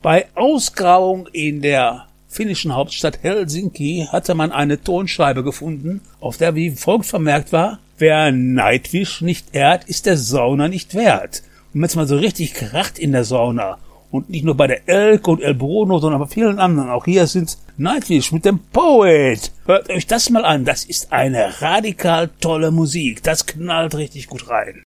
Bei Ausgrabung in der finnischen Hauptstadt Helsinki hatte man eine Tonscheibe gefunden, auf der wie folgt vermerkt war: Wer Nightwish nicht ehrt, ist der Sauna nicht wert. Und wenn es mal so richtig kracht in der Sauna, und nicht nur bei der Elke und El Bruno, sondern bei vielen anderen, auch hier sind Nightwish mit dem Poet. Hört euch das mal an, das ist eine radikal tolle Musik, das knallt richtig gut rein.